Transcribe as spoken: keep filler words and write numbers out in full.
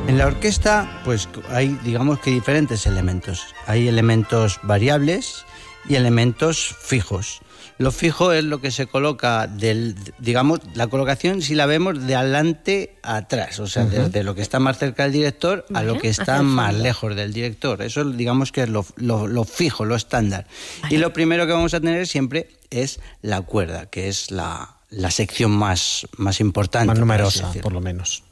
En la orquesta, pues hay, digamos que diferentes elementos. Hay elementos variables y elementos fijos. Lo fijo es lo que se coloca del, digamos, la colocación si la vemos de adelante a atrás, o sea, uh-huh. desde lo que está más cerca del director a lo que está más lejos del director. Eso, digamos, que es lo, lo, lo fijo, lo estándar. Vale. Y lo primero que vamos a tener siempre es la cuerda, que es la, la sección más, más importante. Más numerosa, por lo menos.